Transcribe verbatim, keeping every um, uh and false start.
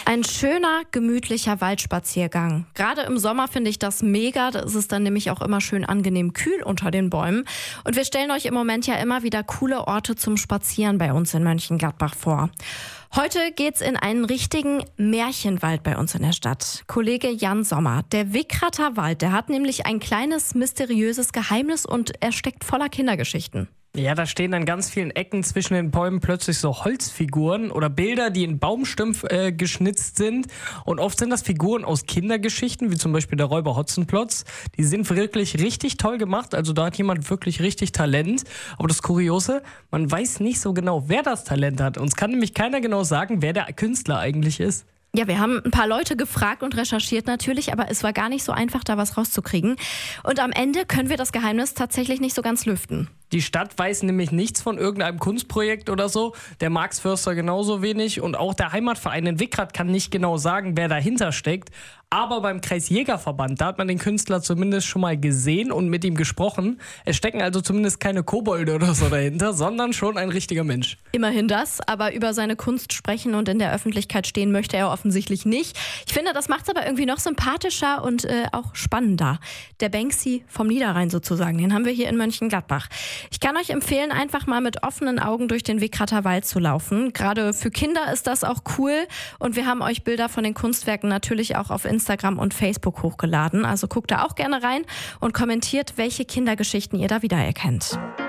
Ein schöner, gemütlicher Waldspaziergang. Gerade im Sommer finde ich das mega. Da ist es dann nämlich auch immer schön angenehm kühl unter den Bäumen. Und wir stellen euch im Moment ja immer wieder coole Orte zum Spazieren bei uns in Mönchengladbach vor. Heute geht's in einen richtigen Märchenwald bei uns in der Stadt. Kollege Jan Sommer, der Wickrater Wald, der hat nämlich ein kleines mysteriöses Geheimnis und er steckt voller Kindergeschichten. Ja, da stehen an ganz vielen Ecken zwischen den Bäumen plötzlich so Holzfiguren oder Bilder, die in Baumstümpf äh, geschnitzt sind. Und oft sind das Figuren aus Kindergeschichten, wie zum Beispiel der Räuber Hotzenplotz. Die sind wirklich richtig toll gemacht, also da hat jemand wirklich richtig Talent. Aber das Kuriose, man weiß nicht so genau, wer das Talent hat. Uns kann nämlich keiner genau sagen, wer der Künstler eigentlich ist. Ja, wir haben ein paar Leute gefragt und recherchiert natürlich, aber es war gar nicht so einfach, da was rauszukriegen. Und am Ende können wir das Geheimnis tatsächlich nicht so ganz lüften. Die Stadt weiß nämlich nichts von irgendeinem Kunstprojekt oder so, der Marx-Förster genauso wenig und auch der Heimatverein in Wickrath kann nicht genau sagen, wer dahinter steckt. Aber beim Kreisjägerverband, da hat man den Künstler zumindest schon mal gesehen und mit ihm gesprochen. Es stecken also zumindest keine Kobolde oder so dahinter, sondern schon ein richtiger Mensch. Immerhin das, aber über seine Kunst sprechen und in der Öffentlichkeit stehen möchte er offensichtlich nicht. Ich finde, das macht es aber irgendwie noch sympathischer und äh, auch spannender. Der Banksy vom Niederrhein sozusagen, den haben wir hier in Mönchengladbach. Ich kann euch empfehlen, einfach mal mit offenen Augen durch den Wickrater Wald zu laufen. Gerade für Kinder ist das auch cool und wir haben euch Bilder von den Kunstwerken natürlich auch auf Instagram und Facebook hochgeladen. Also guckt da auch gerne rein und kommentiert, welche Kindergeschichten ihr da wiedererkennt.